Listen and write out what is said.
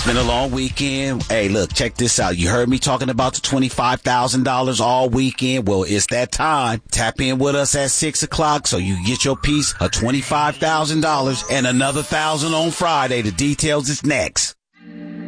It's been a long weekend. Hey, look, check this out. You heard me talking about the $25,000 all weekend. Well, it's that time. Tap in with us at 6 o'clock so you get your piece of $25,000 and another $1,000 on Friday. The details is next.